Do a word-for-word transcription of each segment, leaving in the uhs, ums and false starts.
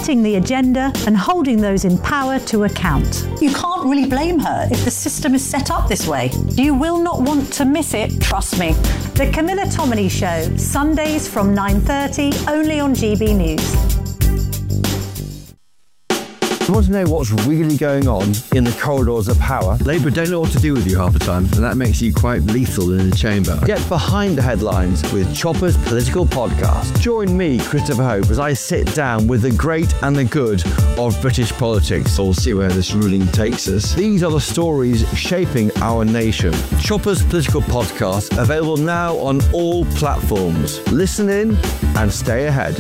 setting the agenda and holding those in power to account. You can't really blame her if the system is set up this way. You will not want to miss it, trust me. The Camilla Tominey Show, Sundays from nine thirty, only on G B News. You want to know what's really going on in the corridors of power? Labour don't know what to do with you half the time, and that makes you quite lethal in the chamber. Get behind the headlines with Chopper's Political Podcast. Join me, Christopher Hope, as I sit down with the great and the good of British politics. We'll see where this ruling takes us. These are the stories shaping our nation. Chopper's Political Podcast, available now on all platforms. Listen in and stay ahead.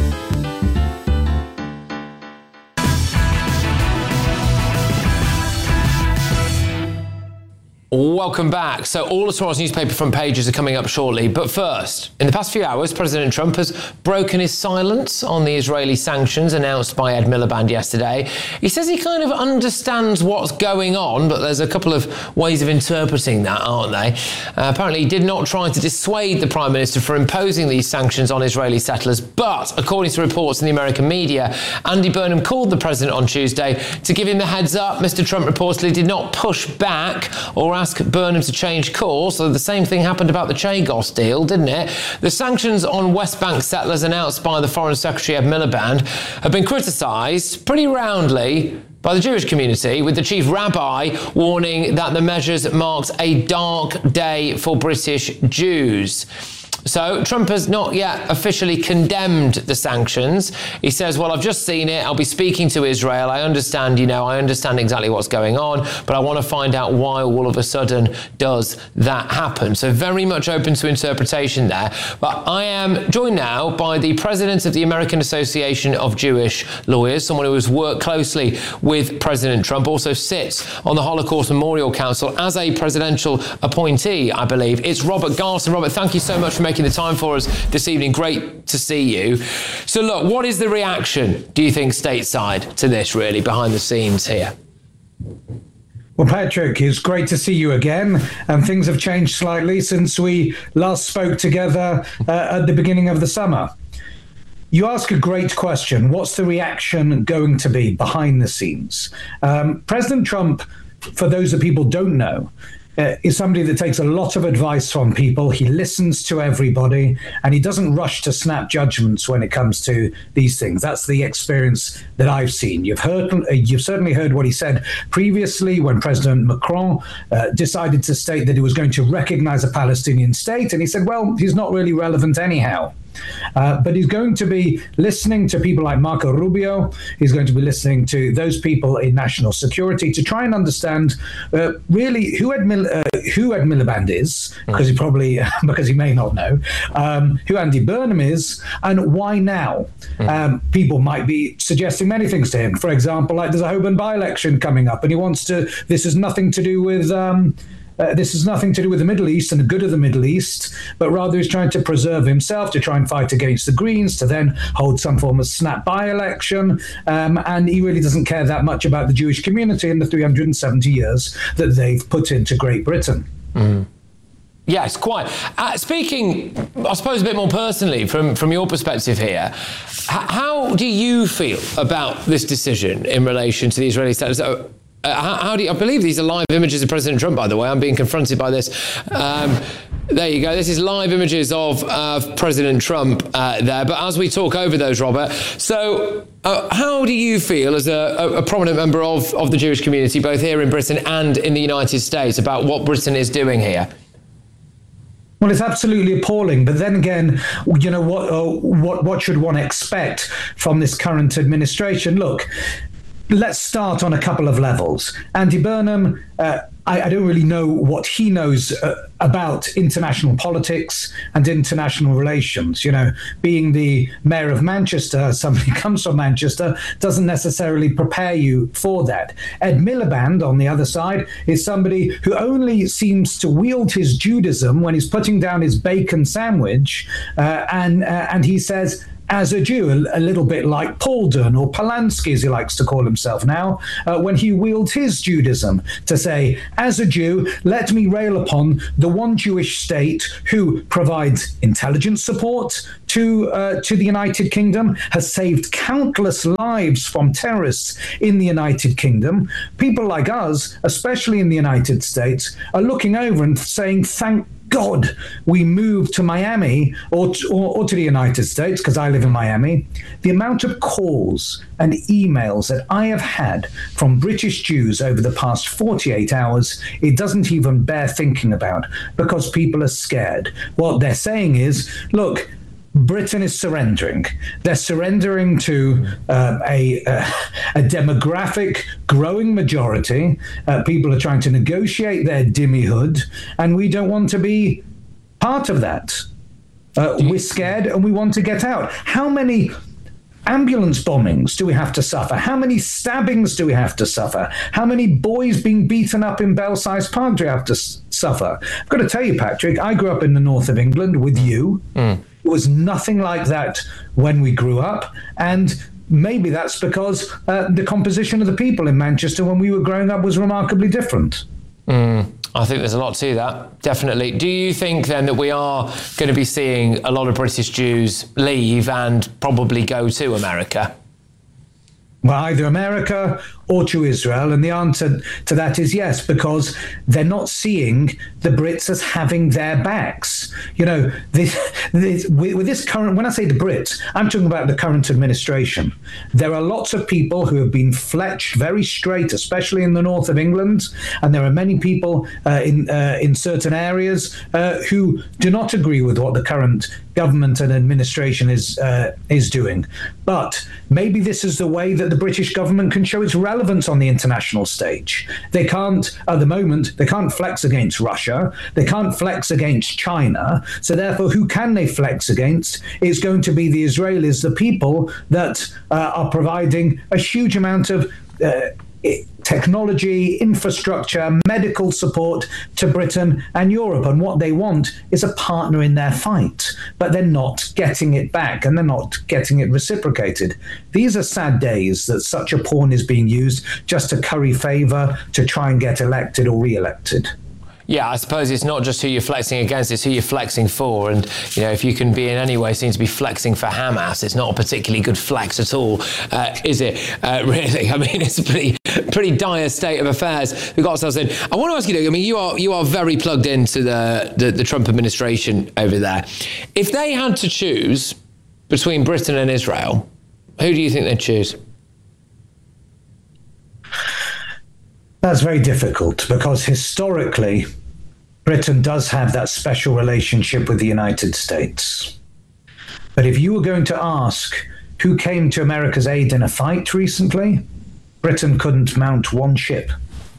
Welcome back. So all of tomorrow's newspaper front pages are coming up shortly. But first, in the past few hours, President Trump has broken his silence on the Israeli sanctions announced by Ed Miliband yesterday. He says he kind of understands what's going on, but there's a couple of ways of interpreting that, aren't they? Uh, apparently, he did not try to dissuade the Prime Minister from imposing these sanctions on Israeli settlers. But according to reports in the American media, Andy Burnham called the president on Tuesday to give him the heads up. Mister Trump reportedly did not push back or ask Burnham to change course. So the same thing happened about the Chagos deal, didn't it? The sanctions on West Bank settlers announced by the Foreign Secretary Ed Miliband have been criticised pretty roundly by the Jewish community, with the chief rabbi warning that the measures marked a dark day for British Jews. So Trump has not yet officially condemned the sanctions. He says, well, I've just seen it. I'll be speaking to Israel. I understand, you know, I understand exactly what's going on, but I want to find out why all of a sudden does that happen. So very much open to interpretation there. But I am joined now by the president of the American Association of Jewish Lawyers, someone who has worked closely with President Trump, also sits on the Holocaust Memorial Council as a presidential appointee, I believe. It's Robert Garson. Robert, thank you so much for making the time for us this evening. Great to see you. So look, what is the reaction, do you think, stateside to this, really, behind the scenes here? Well, Patrick, it's great to see you again. And things have changed slightly since we last spoke together uh, at the beginning of the summer. You ask a great question. What's the reaction going to be behind the scenes? Um, President Trump, for those that people don't know, Uh, is somebody that takes a lot of advice from people. He listens to everybody, and he doesn't rush to snap judgments when it comes to these things. That's the experience that I've seen. You've heard, uh, you've certainly heard what he said previously when President Macron uh, decided to state that he was going to recognize a Palestinian state, and he said, well, he's not really relevant anyhow. Uh, but he's going to be listening to people like Marco Rubio. He's going to be listening to those people in national security to try and understand uh, really who Ed, Mil- uh, who Ed Miliband is, because he probably because he may not know, um, who Andy Burnham is, and why now. Um, people might be suggesting many things to him. For example, like there's a Hoban by-election coming up, and he wants to. This has nothing to do with. Um, Uh, this has nothing to do with the Middle East and the good of the Middle East, but rather he's trying to preserve himself, to try and fight against the Greens, to then hold some form of snap by-election. Um, and he really doesn't care that much about the Jewish community in the three hundred seventy years that they've put into Great Britain. Mm. Yes, quite. Uh, speaking, I suppose, a bit more personally from, from your perspective here, h- how do you feel about this decision in relation to the Israeli status? Uh, how, how do you, I believe these are live images of President Trump, by the way. I'm being confronted by this. Um, there you go. This is live images of uh, President Trump uh, there. But as we talk over those, Robert, so uh, how do you feel as a, a, a prominent member of, of the Jewish community, both here in Britain and in the United States, about what Britain is doing here? Well, it's absolutely appalling. But then again, you know, what, uh, what, what should one expect from this current administration? Look, let's start on a couple of levels. Andy Burnham, uh, I, I don't really know what he knows uh, about international politics and international relations. You know, being the mayor of Manchester, somebody who comes from Manchester, doesn't necessarily prepare you for that. Ed Miliband, on the other side, is somebody who only seems to wield his Judaism when he's putting down his bacon sandwich, uh, and uh, and he says, as a Jew, a, a little bit like Paulden or Polanski, as he likes to call himself now, uh, when he wields his Judaism to say, as a Jew, let me rail upon the one Jewish state who provides intelligence support to uh, to the United Kingdom, has saved countless lives from terrorists in the United Kingdom. People like us, especially in the United States, are looking over and saying, thank God we moved to Miami or to, or, or to the United States, because I live in Miami. The amount of calls and emails that I have had from British Jews over the past forty-eight hours, it doesn't even bear thinking about, because people are scared. What they're saying is, look, Britain is surrendering. They're surrendering to uh, a, uh, a demographic growing majority. Uh, people are trying to negotiate their dhimmihood, and we don't want to be part of that. Uh, we're scared and we want to get out. How many ambulance bombings do we have to suffer? How many stabbings do we have to suffer? How many boys being beaten up in Belsize Park do we have to s- suffer? I've got to tell you, Patrick, I grew up in the north of England with you. Mm. It was nothing like that when we grew up. And maybe that's because uh, the composition of the people in Manchester when we were growing up was remarkably different. Mm. I think there's a lot to that, definitely. Do you think then that we are going to be seeing a lot of British Jews leave and probably go to America? Well, either America or to Israel. And the answer to that is yes, because they're not seeing the Brits as having their backs. You know, this, this, with, with this current, when I say the Brits, I'm talking about the current administration. There are lots of people who have been fletched very straight, especially in the north of England. And there are many people uh, in uh, in certain areas uh, who do not agree with what the current government and administration is uh, is doing. But maybe this is the way that the British government can show its relevance on the international stage. They can't, at the moment, they can't flex against Russia. They can't flex against China. So therefore, who can they flex against? It's going to be the Israelis, the people that uh, are providing a huge amount of uh, technology, infrastructure, medical support to Britain and Europe. And what they want is a partner in their fight, but they're not getting it back and they're not getting it reciprocated. These are sad days that such a pawn is being used just to curry favor, to try and get elected or re-elected. Yeah, I suppose it's not just who you're flexing against, it's who you're flexing for. And, you know, if you can be in any way seen to be flexing for Hamas, it's not a particularly good flex at all, uh, is it? Uh, really? I mean, it's a pretty pretty dire state of affairs we've got ourselves in. I want to ask you, I mean, you are you are very plugged into the, the, the Trump administration over there. If they had to choose between Britain and Israel, who do you think they'd choose? That's very difficult because historically, Britain does have that special relationship with the United States. But if you were going to ask who came to America's aid in a fight recently, Britain couldn't mount one ship.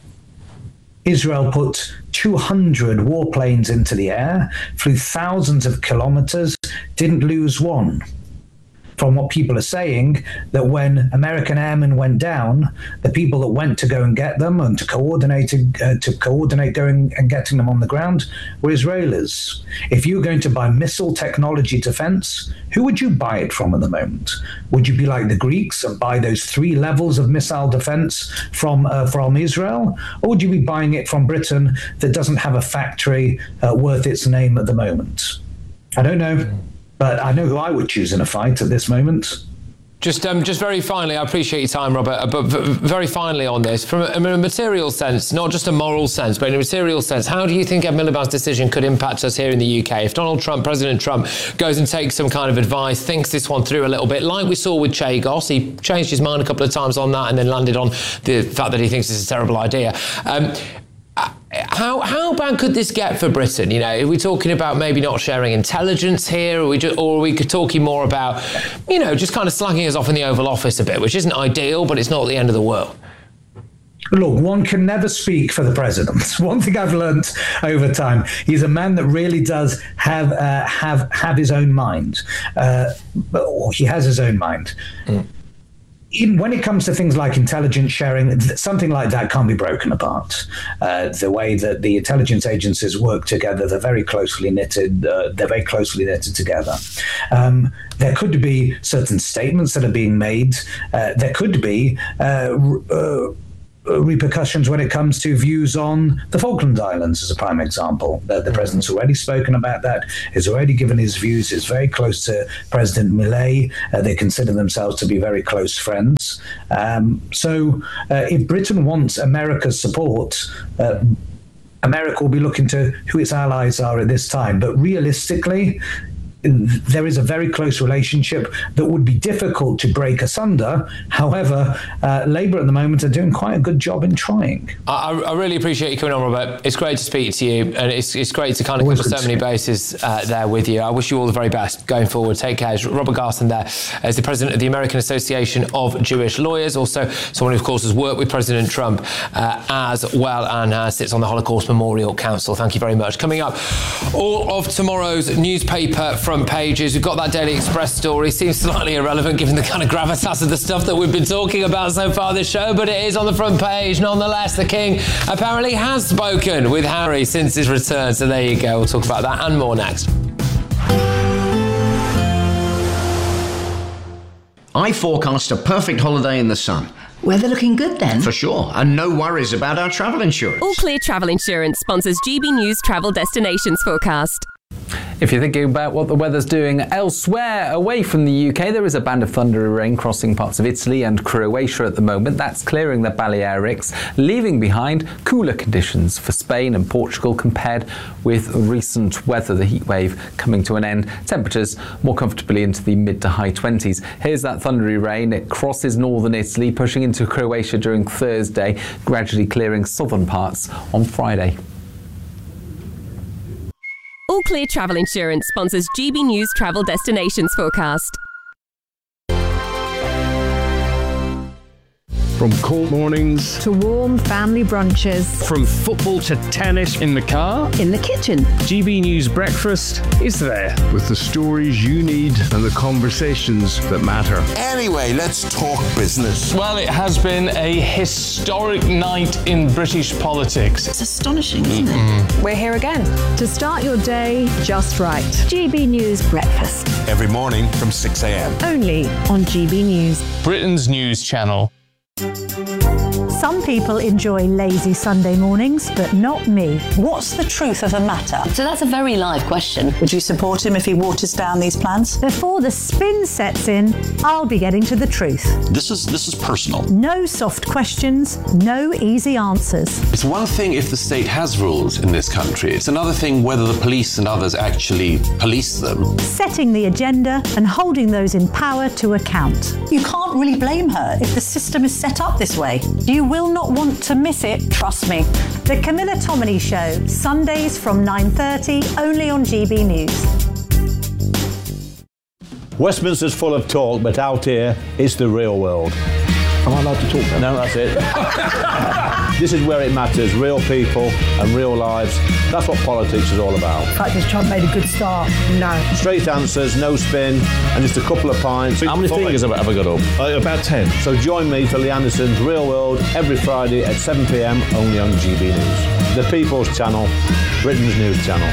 Israel put two hundred warplanes into the air, flew thousands of kilometers, didn't lose one. From what people are saying, that when American airmen went down, the people that went to go and get them and to coordinate uh, to coordinate going and getting them on the ground were Israelis. If you were going to buy missile technology defense, who would you buy it from at the moment? Would you be like the Greeks and buy those three levels of missile defense from uh, from Israel? Or would you be buying it from Britain that doesn't have a factory uh, worth its name at the moment? I don't know. But I know who I would choose in a fight at this moment. Just um, just very finally, I appreciate your time, Robert, but very finally on this, from a, a material sense, not just a moral sense, but in a material sense, how do you think Ed Miliband's decision could impact us here in the U K? If Donald Trump, President Trump, goes and takes some kind of advice, thinks this one through a little bit, like we saw with Chagos, he changed his mind a couple of times on that and then landed on the fact that he thinks it's a terrible idea. Um, How how bad could this get for Britain? You know, are we talking about maybe not sharing intelligence here, or are we just, or are we talking more about, you know, just kind of slagging us off in the Oval Office a bit, which isn't ideal, but it's not the end of the world? Look, one can never speak for the president. One thing I've learned over time, he's a man that really does have uh, have have his own mind, uh, or he has his own mind. Mm. Even when it comes to things like intelligence sharing, something like that can't be broken apart. Uh, the way that the intelligence agencies work together, they're very closely knitted. Uh, they're very closely knitted together. Um, there could be certain statements that are being made. Uh, there could be uh, uh, repercussions when it comes to views on the Falkland Islands, as a prime example. The, the president's already spoken about that. He's already given his views. He's very close to President Milei. Uh, they consider themselves to be very close friends. Um, so uh, if Britain wants America's support, uh, America will be looking to who its allies are at this time. But realistically, there is a very close relationship that would be difficult to break asunder. However, uh, Labour at the moment are doing quite a good job in trying. I, I really appreciate you coming on, Robert. It's great to speak to you, and it's it's great to kind of Always cover so many bases uh, there with you. I wish you all the very best going forward. Take care. Robert Garson there as the president of the American Association of Jewish Lawyers, also someone who, of course, has worked with President Trump uh, as well and uh, sits on the Holocaust Memorial Council. Thank you very much. Coming up, all of tomorrow's newspaper front pages. We've got that Daily Express story. Seems slightly irrelevant given the kind of gravitas of the stuff that we've been talking about so far this show, but it is on the front page nonetheless. The King apparently has spoken with Harry since his return, so there you go. We'll talk about that and more next. I forecast a perfect holiday in the sun. Weather looking good then? For sure, and no worries about our travel insurance. All Clear Travel Insurance sponsors G B News Travel Destinations Forecast. If you're thinking about what the weather's doing elsewhere away from the U K, there is a band of thundery rain crossing parts of Italy and Croatia at the moment. That's clearing the Balearics, leaving behind cooler conditions for Spain and Portugal compared with recent weather, the heat wave coming to an end. Temperatures more comfortably into the mid to high twenties. Here's that thundery rain. It crosses northern Italy, pushing into Croatia during Thursday, gradually clearing southern parts on Friday. All Clear Travel Insurance sponsors G B News Travel Destinations Forecast. From cold mornings To warm family brunches. From football to tennis in the car, In the kitchen. G B News Breakfast is there. With the stories you need and the conversations that matter. Anyway, let's talk business. Well, it has been a historic night in British politics. It's astonishing, isn't it? We're here again to start your day just right. G B News Breakfast. Every morning from six a.m. Only on G B News. Britain's news channel. Some people enjoy lazy Sunday mornings, but not me. What's the truth of the matter? So that's a very live question. Would you support him if he waters down these plans? Before the spin sets in, I'll be getting to the truth. This is this is personal. No soft questions, no easy answers. It's one thing if the state has rules in this country. It's another thing whether the police and others actually police them. Setting the agenda and holding those in power to account. You can't really blame her if the system is set up this way. You will not want to miss it, trust me. The Camilla Tominey Show, Sundays from nine thirty, only on G B News. Westminster's full of talk, but out here, it's the real world. Am I allowed to talk now? No, that's it. This is where it matters, real people and real lives. That's what politics is all about. The fact is Trump made a good start. No. Straight answers, no spin, and just a couple of pints. How many fingers have I got up? Uh, about ten. So join me for Lee Anderson's Real World every Friday at seven p.m. only on G B News. The People's Channel, Britain's news channel.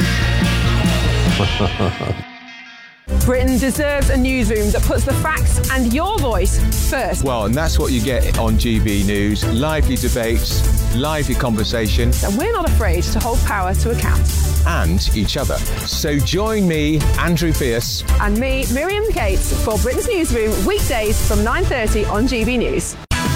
Britain deserves a newsroom that puts the facts and your voice first. Well, and that's what you get on G B News. Lively debates, lively conversation. And we're not afraid to hold power to account. And each other. So join me, Andrew Pierce. And me, Miriam Gates, for Britain's Newsroom, weekdays from nine thirty on G B News.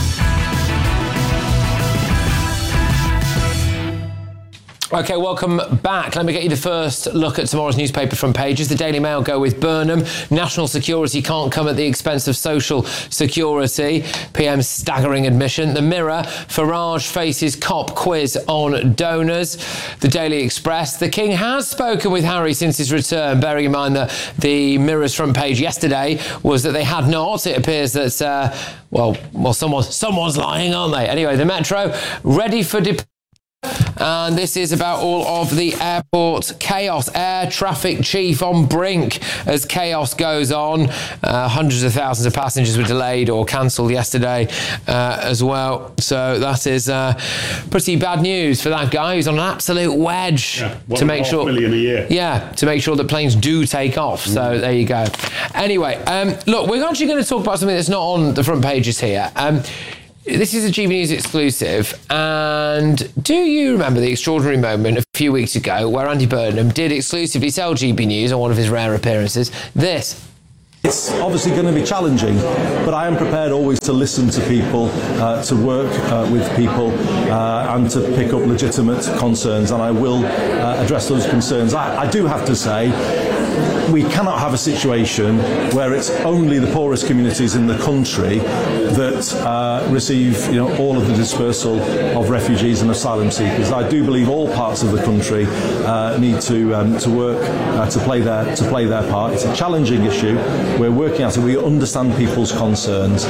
OK, welcome back. Let me get you the first look at tomorrow's newspaper front pages. The Daily Mail go with Burnham. National security can't come at the expense of social security. P M's staggering admission. The Mirror, Farage faces cop quiz on donors. The Daily Express, the King has spoken with Harry since his return, bearing in mind that the Mirror's front page yesterday was that they had not. It appears that, uh, well, well, someone, someone's lying, aren't they? Anyway, the Metro, ready for departure. And this is about all of the airport chaos. Air traffic chief on brink as chaos goes on. Uh, hundreds of thousands of passengers were delayed or cancelled yesterday uh, as well. So that is uh, pretty bad news for that guy who's on an absolute wedge yeah, one to make sure. Million a year. Yeah, to make sure that planes do take off. So mm. there you go. Anyway, um, look, we're actually going to talk about something that's not on the front pages here. Um, This is a G B News exclusive, and do you remember the extraordinary moment a few weeks ago where Andy Burnham did exclusively tell G B News on one of his rare appearances this? It's obviously going to be challenging, but I am prepared always to listen to people, uh, to work uh, with people, uh, and to pick up legitimate concerns, and I will uh, address those concerns. I, I do have to say, we cannot have a situation where it's only the poorest communities in the country that uh, receive, you know, all of the dispersal of refugees and asylum seekers. I do believe all parts of the country uh, need to um, to work uh, to play their to play their part. It's a challenging issue. We're working at it. We understand people's concerns.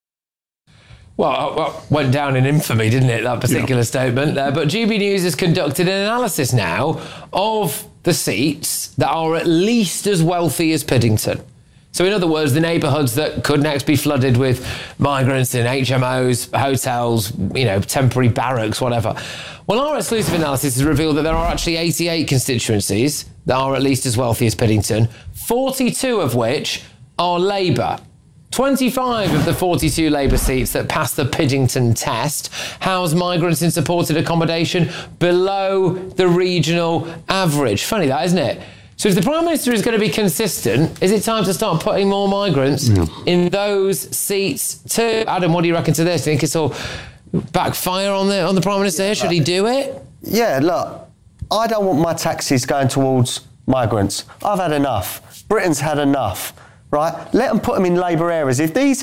Well, well, went down in infamy, didn't it, that particular yeah. statement? Uh, but G B News has conducted an analysis now of the seats that are at least as wealthy as Piddington. So in other words, the neighbourhoods that could next be flooded with migrants in H M Os, hotels, you know, temporary barracks, whatever. Well, our exclusive analysis has revealed that there are actually eighty-eight constituencies that are at least as wealthy as Piddington, forty-two of which are Labour. twenty-five of the forty-two Labour seats that passed the Piddington test house migrants in supported accommodation below the regional average. Funny that, isn't it? So if the Prime Minister is going to be consistent, is it time to start putting more migrants yeah. in those seats too? Adam, what do you reckon to this? Do you think it's all backfire on the on the Prime Minister here? Should he do it? Yeah, look, I don't want my taxes going towards migrants. I've had enough. Britain's had enough. Right? Let them put them in Labour areas. If these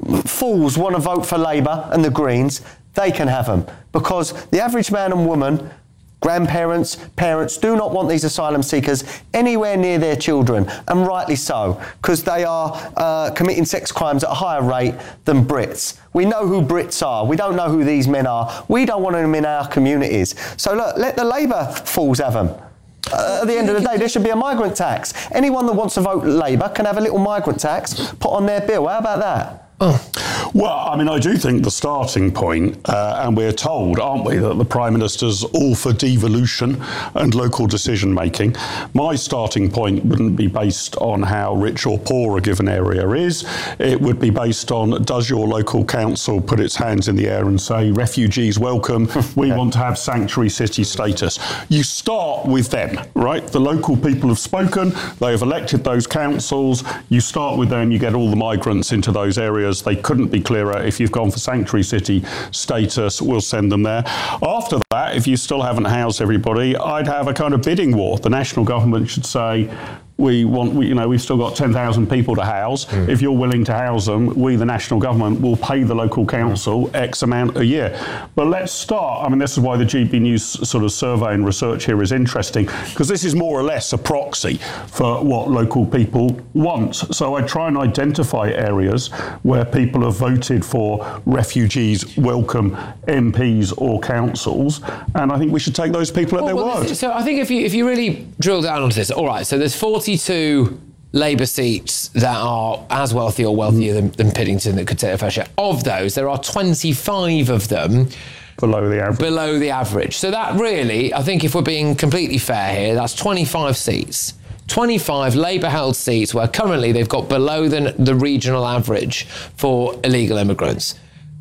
fools want to vote for Labour and the Greens, they can have them. Because the average man and woman, grandparents, parents, do not want these asylum seekers anywhere near their children, and rightly so, because they are uh, committing sex crimes at a higher rate than Brits. We know who Brits are. We don't know who these men are. We don't want them in our communities. So look, let the Labour fools have them. Uh, at the end of the day, there should be a migrant tax. Anyone that wants to vote Labour can have a little migrant tax put on their bill. How about that? Oh. Well, I mean, I do think the starting point, uh, and we're told, aren't we, that the Prime Minister's all for devolution and local decision-making. My starting point wouldn't be based on how rich or poor a given area is. It would be based on, does your local council put its hands in the air and say, refugees welcome, we yeah. want to have sanctuary city status. You start with them, right? The local people have spoken, they have elected those councils, you start with them, you get all the migrants into those areas. They couldn't be clearer. If you've gone for sanctuary city status, we'll send them there. After that, if you still haven't housed everybody, I'd have a kind of bidding war. The national government should say, we want, we, you know, we've still got ten thousand people to house. Mm. If you're willing to house them, we, the national government, will pay the local council X amount a year. But let's start. I mean, this is why the G B News sort of survey and research here is interesting, because this is more or less a proxy for what local people want. So I try and identify areas where people have voted for refugees welcome M Ps or councils, and I think we should take those people at well, their well, word. This, so I think if you if you really drill down onto this, all right, so there's forty-two Labour seats that are as wealthy or wealthier than, than Piddington that could take a fair share. Of those, there are twenty-five of them below the average. Below the average. So that really, I think if we're being completely fair here, that's twenty-five seats. twenty-five Labour-held seats where currently they've got below the, the regional average for illegal immigrants.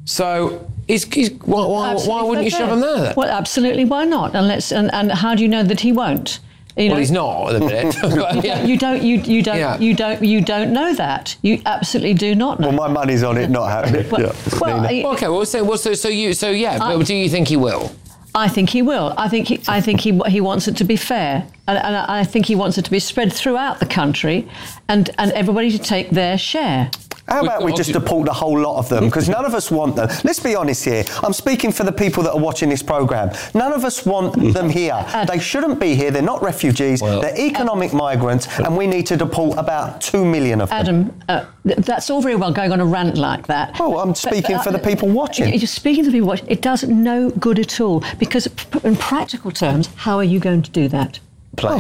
So is, is, why, why, why wouldn't you shove them there then? Well, absolutely, why not? And, let's, and, and how do you know that he won't? You well, know, he's not at the minute. But, yeah. You don't. You you don't. Yeah. You don't. You don't know that. You absolutely do not know. Well, my money's on it not happening. well, yeah. well, I, okay. Well, so, well, so, so you, so yeah. I, but do you think he will? I think he will. I think he. I think he. He wants it to be fair, and, and I think he wants it to be spread throughout the country, and and everybody to take their share. How about we just deport the whole lot of them? Because none of us want them. Let's be honest here. I'm speaking for the people that are watching this programme. None of us want them here. They shouldn't be here. They're not refugees. Well, they're economic migrants, and we need to deport about two million of them. Adam, uh, that's all very well going on a rant like that. Oh, I'm speaking but, uh, for the people watching. You're speaking to the people watching. It does no good at all, because in practical terms, how are you going to do that? Planes. Oh.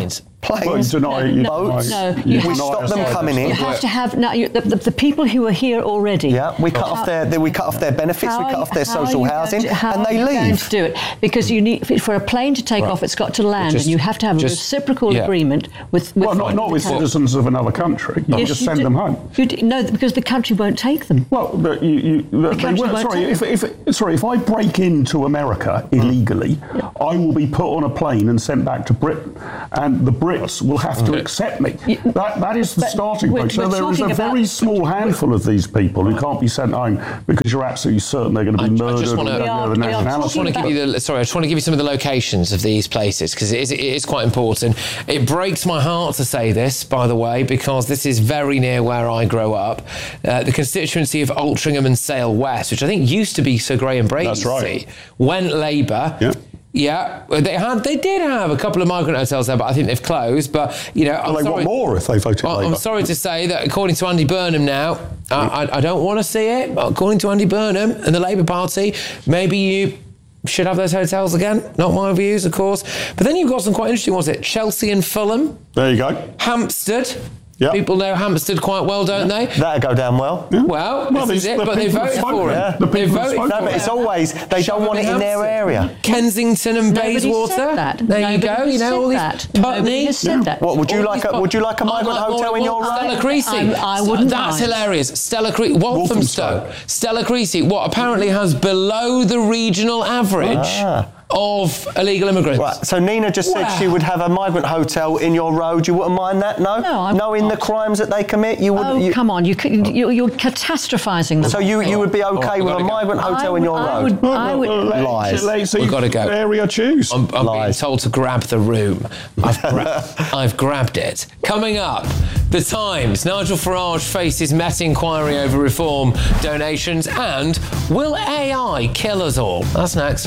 Planes, Well, you deny, you boats. deny, No, you you we deny stop them asylum. coming in. You have to have now you, the, the, the people who are here already. Yeah, we cut off their, we cut off their benefits, we How cut are off their you- how are social you housing, going to- how and are they you going leave. to do it because you need for a plane to take Right. off, it's got to land, Just- and you have to have a just- reciprocal yeah. agreement with. with Well, not, not with the country. citizens of another country. You Yes, just you send do. them home. You do, no, because the country won't take them. Well, but you, you they country won't- won't sorry, take if, if, sorry, if I break into America illegally, I will be put on a plane and sent back to Britain, and the Brits will have to accept me. That, that is the But starting we're- point. So we're there is a talking very about- small handful of these people who can't be sent home because you're absolutely certain they're going to be I murdered just or want don't to. know the nationality. I just want to give you the. Sorry, I just want to give you some of the locations of these places because it is, it is quite important. It breaks my heart to say this, by the way, because this is very near where I grew up. Uh, the constituency of Altrincham and Sale West, which I think used to be Sir Graham Braden's That's right. seat, went Labour. Yeah. Yeah, well, they had. They did have a couple of migrant hotels there, but I think they've closed. But you know, Well, I'm they sorry. want more if they voted Well, Labour. I'm sorry to say that according to Andy Burnham now, I, I, I don't want to see it, but according to Andy Burnham and the Labour Party, maybe you should have those hotels again. Not my views, of course. But then you've got some quite interesting ones. It Chelsea and Fulham. There you go. Hampstead. Yep. People know Hampstead quite well, don't they? That'll go down well. Yeah. Well, Well, this is these- it, the but they people voted spoke for it. it. Yeah. The They people voted spoke No, for but it. it's always, they Shove don't it want it in Hampstead. their area. Kensington and Nobody Bayswater. said that. There you Nobody go. has You know said all these that. Nobody Putney. has said that. What would you All like? these A, would you like a I migrant like hotel in your Stella road? Creasy. I'm- I wouldn't That's mind. hilarious. Stella Creasy. Walthamstow. Stella Creasy. What apparently has below the regional average Ah. of illegal immigrants. Right, so Nina just said Wow. she would have a migrant hotel in your road. You wouldn't mind that, no? No, I'm Knowing the crimes that they commit, you would. Oh, you, come on! You, c- you you're catastrophizing them. so you you would be okay Oh, with a gotta go. migrant hotel I in would- your I road? would- I would- Lies. So We've you- got to go. Area choose. I'm, I'm being Lies. told to grab the room. I've, gra- I've grabbed it. Coming up, The Times. Nigel Farage faces Met inquiry over reform donations, and will A I kill us all? That's next.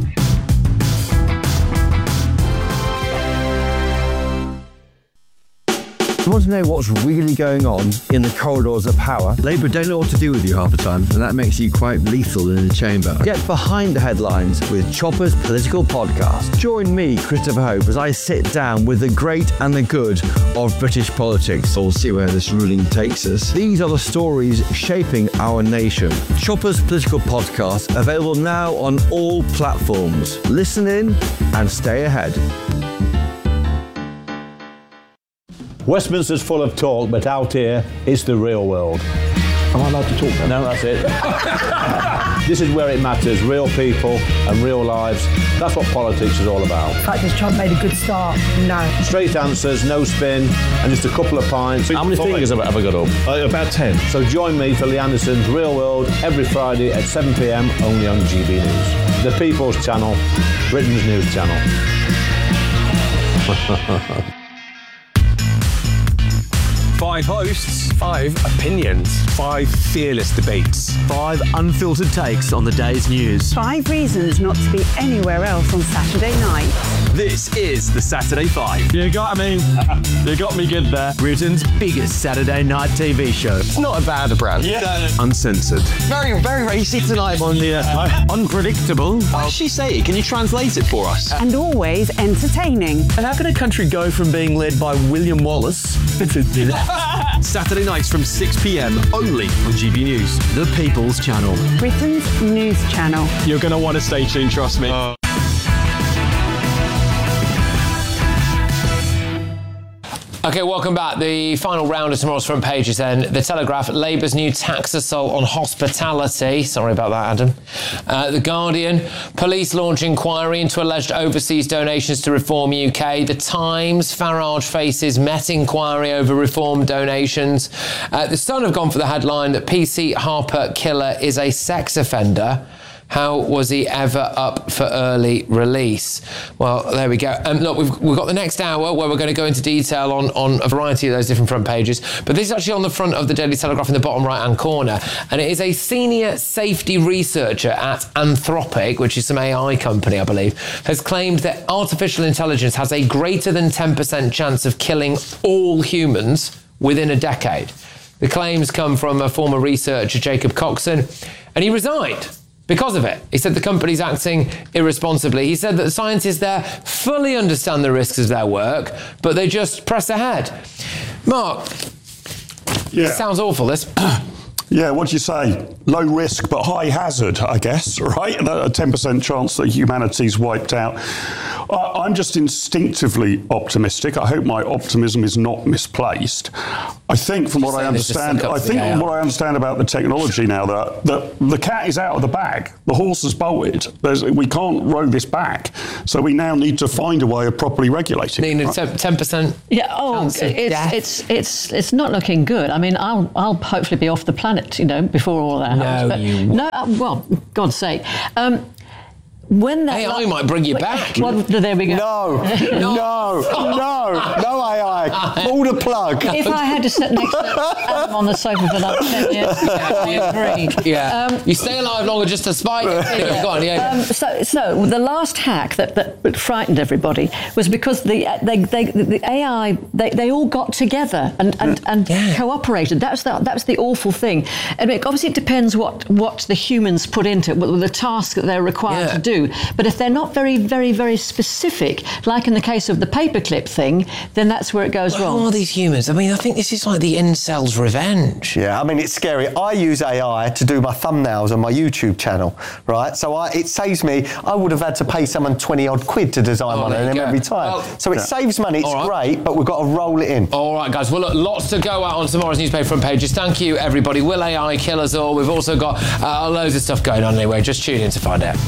You want to know what's really going on in the corridors of power? Labour don't know what to do with you half the time, and that makes you quite lethal in the chamber. Get behind the headlines with Chopper's Political Podcast. Join me, Christopher Hope, as I sit down with the great and the good of British politics. We'll see where this ruling takes us. These are the stories shaping our nation. Chopper's Political Podcast, available now on all platforms. Listen in and stay ahead. Westminster's full of talk, but out here, it's the real world. Am I allowed to talk then? No, that's it. This is where it matters, real people and real lives. That's what politics is all about. In fact, has Trump made a good start? No. Straight answers, no spin, and just a couple of pints. How many fingers have I ever got up? Uh, about ten. So join me for Lee Anderson's Real World every Friday at seven p m only on G B News. The People's Channel, Britain's news channel. Five hosts, five opinions, five fearless debates, five unfiltered takes on the day's news. Five reasons not to be anywhere else on Saturday night. This is the Saturday Five. You got me. You got me good there. Britain's biggest Saturday night T V show. It's not a bad brand. Yeah. Uncensored. Very, very racy tonight. On the uh, unpredictable. What does she say? Can you translate it for us? And always entertaining. And how can a country go from being led by William Wallace Saturday nights from six p m only on G B News, the People's Channel. Britain's news channel. You're going to want to stay tuned, trust me. Uh. Okay, welcome back. The final round of tomorrow's front pages then. The Telegraph, Labour's new tax assault on hospitality. Sorry about that, Adam. Uh, the Guardian, police launch inquiry into alleged overseas donations to Reform U K. The Times, Farage faces Met inquiry over Reform donations. Uh, the Sun have gone for the headline that P C Harper killer is a sex offender. How was he ever up for early release? Well, there we go. Um, look, we've, we've got the next hour where we're going to go into detail on, on a variety of those different front pages. But this is actually on the front of the Daily Telegraph in the bottom right-hand corner. And it is a senior safety researcher at Anthropic, which is some A I company, I believe, has claimed that artificial intelligence has a greater than ten percent chance of killing all humans within a decade. The claims come from a former researcher, Jacob Coxon, and he resigned because of it. He said the company's acting irresponsibly. He said that the scientists there fully understand the risks of their work, but they just press ahead. Mark, yeah. sounds awful, this. Yeah, what do you say? Low risk but high hazard, I guess, right? A ten percent chance that humanity's wiped out. I, I'm just instinctively optimistic. I hope my optimism is not misplaced. I think from what I understand, I think from what I understand about the technology now, that, that the cat is out of the bag. The horse has bolted. There's, we can't row this back. So we now need to find a way of properly regulating it. Nina, ten percent Yeah, oh, it's, it's, it's, it's not looking good. I mean, I'll, I'll hopefully be off the planet, you know, before all that no, happens. But you... No, uh, well, God's sake. Um, When that A I might bring you back. Well, there we go. No, no, no, no A I. Pull the plug. If I had to sit next to Adam on the sofa for like ten years, I agree. Yeah. Um, you stay alive longer just to spite it. Yeah. Go on, yeah. Um, so, so the last hack that, that frightened everybody was because the they, they, the A I they, they all got together and and, and yeah. cooperated. That's the that's the awful thing. And it, obviously it depends what what the humans put into it, what the task that they're required yeah. to do. But if they're not very, very, very specific, like in the case of the paperclip thing, then that's where it goes what wrong. Who are these humans? I mean, I think this is like the incels' revenge. Yeah, I mean, it's scary. I use A I to do my thumbnails on my YouTube channel, right? So I, it saves me, I would have had to pay someone twenty odd quid to design oh, one of them every time. Well, so it yeah. saves money, it's right. great, but we've got to roll it in. All right, guys. Well, look, lots to go out on tomorrow's newspaper front pages. Thank you, everybody. Will A I kill us all? We've also got uh, loads of stuff going on anyway. Just tune in to find out.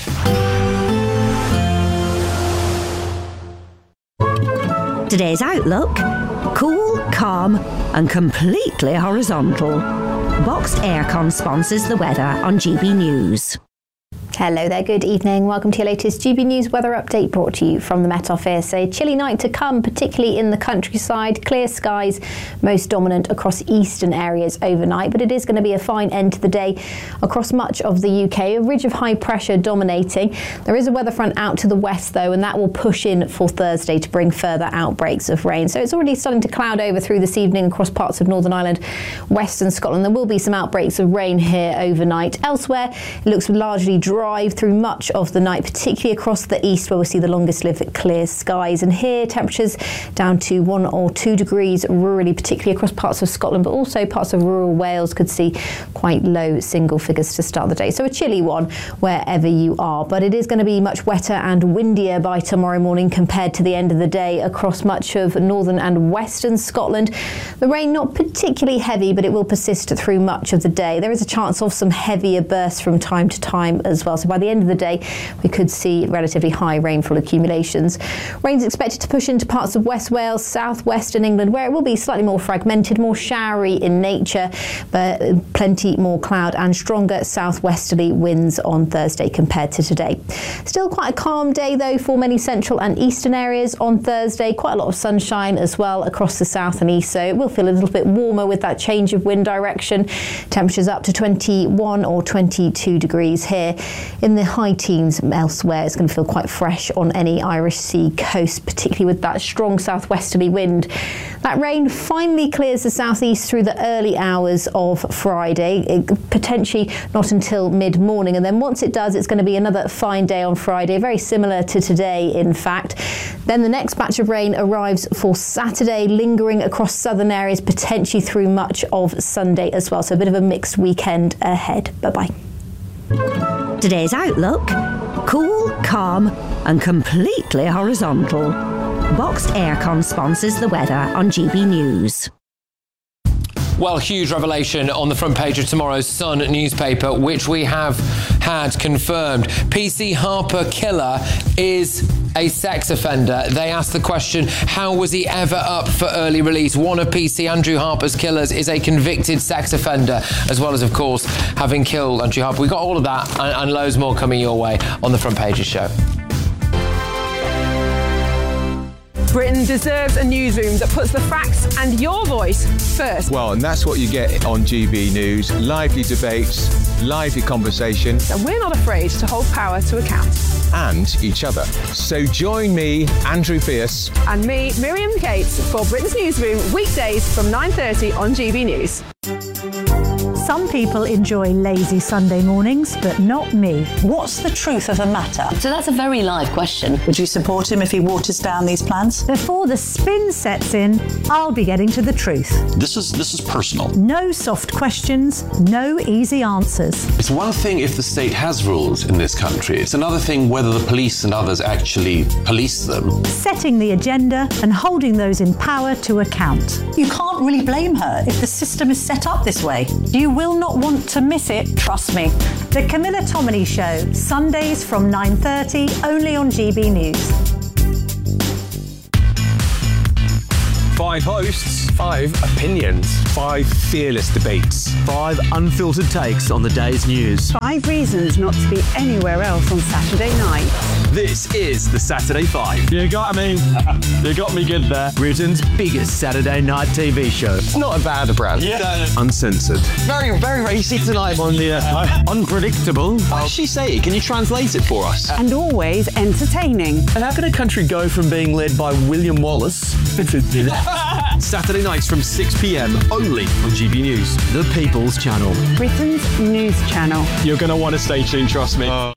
Today's outlook: cool, calm and completely horizontal. Boxed Aircon sponsors the weather on G B News. Hello there, good evening. Welcome to your latest G B News weather update brought to you from the Met Office. A chilly night to come, particularly in the countryside. Clear skies, most dominant across eastern areas overnight, but it is going to be a fine end to the day across much of the U K. A ridge of high pressure dominating. There is a weather front out to the west though, and that will push in for Thursday to bring further outbreaks of rain. So it's already starting to cloud over through this evening across parts of Northern Ireland, Western Scotland. There will be some outbreaks of rain here overnight. Elsewhere, it looks largely dry through much of the night, particularly across the east where we see the longest lived clear skies. And here temperatures down to one or two degrees rurally, particularly across parts of Scotland, but also parts of rural Wales could see quite low single figures to start the day. So a chilly one wherever you are, but it is going to be much wetter and windier by tomorrow morning compared to the end of the day across much of northern and western Scotland. The rain not particularly heavy, but it will persist through much of the day. There is a chance of some heavier bursts from time to time as well. So by the end of the day, we could see relatively high rainfall accumulations. Rain's expected to push into parts of West Wales, southwestern England, where it will be slightly more fragmented, more showery in nature, but plenty more cloud and stronger southwesterly winds on Thursday compared to today. Still quite a calm day though for many central and eastern areas on Thursday. Quite a lot of sunshine as well across the south and east, so it will feel a little bit warmer with that change of wind direction. Temperatures up to twenty-one or twenty-two degrees here. In the high teens elsewhere, it's going to feel quite fresh on any Irish Sea coast, particularly with that strong southwesterly wind. That rain finally clears the southeast through the early hours of Friday, it, potentially not until mid-morning, and then once it does, it's going to be another fine day on Friday, very similar to today in fact. Then the next batch of rain arrives for Saturday, lingering across southern areas, potentially through much of Sunday as well, so a bit of a mixed weekend ahead. Bye-bye. Today's outlook: cool, calm and completely horizontal. Boxed Aircon sponsors the weather on G B News. Well, huge revelation on the front page of tomorrow's Sun newspaper, which we have had confirmed. P C Harper killer is a sex offender. They asked the question, how was he ever up for early release? One of P C Andrew Harper's killers is a convicted sex offender, as well as, of course, having killed Andrew Harper. We've got all of that and, and loads more coming your way on the front pages show. Britain deserves a newsroom that puts the facts and your voice first. Well, and that's what you get on G B News. Lively debates, lively conversation. And we're not afraid to hold power to account. And each other. So join me, Andrew Pierce. And me, Miriam Cates, for Britain's Newsroom, weekdays from nine thirty on G B News. Some people enjoy lazy Sunday mornings, but not me. What's the truth of the matter? So that's a very live question. Would you support him if he waters down these plans? Before the spin sets in, I'll be getting to the truth. This is this is personal. No soft questions, no easy answers. It's one thing if the state has rules in this country. It's another thing whether the police and others actually police them. Setting the agenda and holding those in power to account. You can't really blame her if the system is set up this way. You will not want to miss it, trust me. The Camilla Tominey Show, Sundays from nine thirty, only on G B News. Five hosts, five opinions, five fearless debates, five unfiltered takes on the day's news. Five reasons not to be anywhere else on Saturday night. This is the Saturday Five. You got me. You got me good there. Britain's biggest Saturday night T V show. It's not a bad brand. Yeah. Uncensored. Very, very racy tonight. On the uh, unpredictable. What did she say? Can you translate it for us? And always entertaining. And how can a country go from being led by William Wallace Saturday nights from six p.m. only on G B News, the People's Channel. Britain's news channel. You're going to want to stay tuned, trust me. Uh.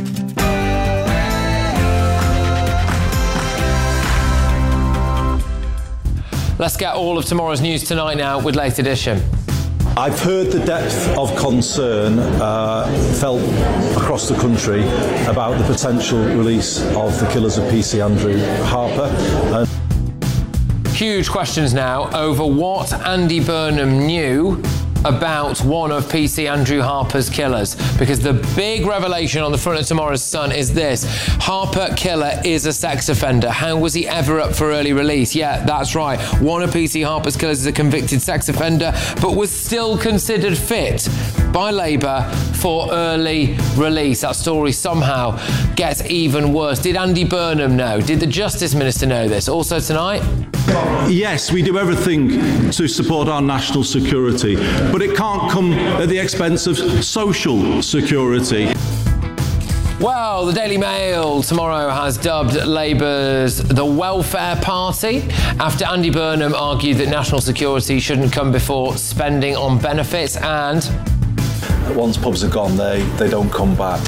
Let's get all of tomorrow's news tonight now with Late Edition. I've heard the depth of concern uh, felt across the country about the potential release of the killers of P C Andrew Harper. Uh, Huge questions now over what Andy Burnham knew about one of P C Andrew Harper's killers, because the big revelation on the front of tomorrow's Sun is this: Harper killer is a sex offender. How was he ever up for early release? Yeah, that's right. One of P C Harper's killers is a convicted sex offender, but was still considered fit by Labour for early release. That story somehow gets even worse. Did Andy Burnham know? Did the Justice Minister know this? Also tonight? Yes, we do everything to support our national security, but it can't come at the expense of social security. Well, the Daily Mail tomorrow has dubbed Labour's the Welfare Party after Andy Burnham argued that national security shouldn't come before spending on benefits, and once pubs are gone, they, they don't come back.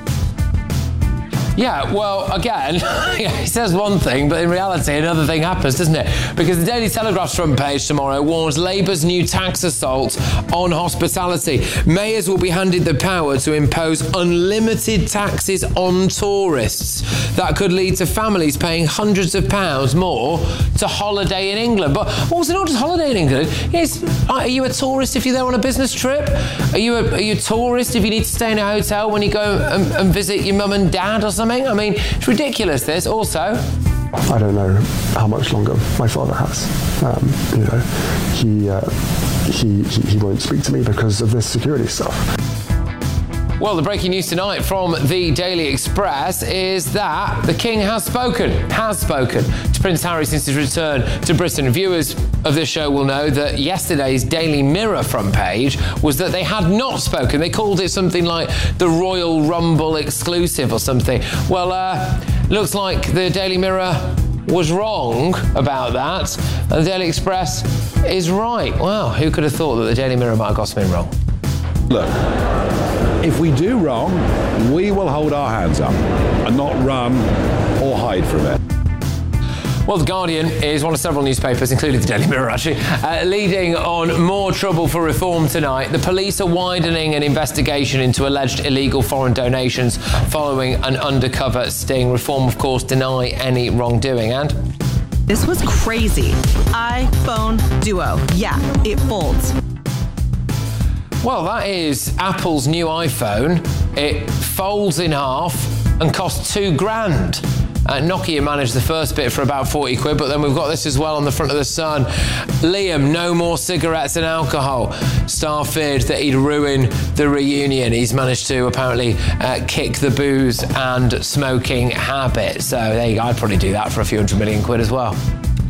Yeah, well, again, he says one thing, but in reality, another thing happens, doesn't it? Because the Daily Telegraph's front page tomorrow warns Labour's new tax assault on hospitality. Mayors will be handed the power to impose unlimited taxes on tourists. That could lead to families paying hundreds of pounds more to holiday in England. But also, not just holiday in England. It's, are you a tourist if you're there on a business trip? Are you a, are you a tourist if you need to stay in a hotel when you go and, and visit your mum and dad or something? I mean, it's ridiculous, this. Also, I don't know how much longer my father has. Um, you know, he, uh, he, he he won't speak to me because of this security stuff. Well, the breaking news tonight from the Daily Express is that the King has spoken, has spoken to Prince Harry since his return to Britain. Viewers of this show will know that yesterday's Daily Mirror front page was that they had not spoken. They called it something like the Royal Rumble exclusive or something. Well, uh, looks like the Daily Mirror was wrong about that, and the Daily Express is right. Wow, who could have thought that the Daily Mirror might have got something wrong? Look, if we do wrong, we will hold our hands up and not run or hide from it. Well, The Guardian is one of several newspapers, including the Daily Mirror actually, uh, leading on more trouble for reform tonight. The police are widening an investigation into alleged illegal foreign donations following an undercover sting. Reform, of course, deny any wrongdoing. And this was crazy. iPhone Duo. Yeah, it folds. Well, that is Apple's new iPhone. It folds in half and costs two grand. Uh, Nokia managed the first bit for about forty quid, but then we've got this as well on the front of the Sun. Liam, no more cigarettes and alcohol. Star feared that he'd ruin the reunion. He's managed to apparently uh, kick the booze and smoking habit. So there you go, I'd probably do that for a few hundred million quid as well.